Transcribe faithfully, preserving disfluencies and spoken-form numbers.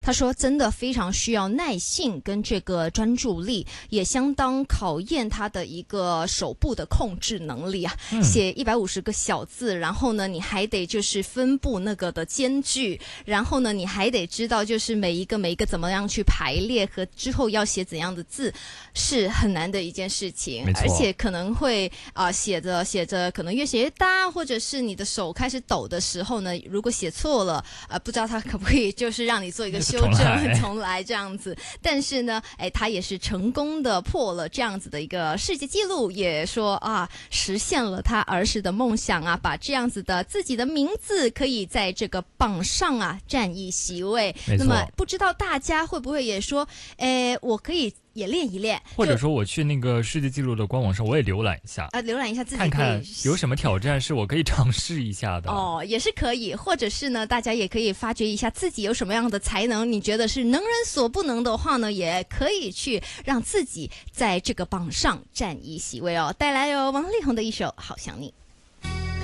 他说真的非常需要耐性跟这个专注力，也相当考验他的一个手部的控制能力啊。嗯、写一百五十个小字，然后呢你还得就是分布那个的间距，然后呢你还得知道就是每一个每一个怎么样去排列和之后要写怎样的字，是很难的一件事情。而且可能会啊、呃、写着写着可能越写越大，或者是你的手开始抖的时候呢，如果写错了啊、呃、不知道他可不可以就是让你做一个修正重来这样子。但是呢哎他也是成功的破了这样子的一个世界纪录，也说啊实现了他儿时的梦想啊，把这样子的自己的名字可以在这个榜上啊占一席位。那么不知道大家会不会也说哎我可以也练一练， 或者说我去那个世界纪录的官网上我也浏览一下啊，浏览一下自己看看有什么挑战是我可以尝试一下的哦，也是可以。或者是呢大家也可以发掘一下自己有什么样的才能，你觉得是能人所不能的话呢，也可以去让自己在这个榜上占一席位哦。带来由王力宏的一首《好想你》。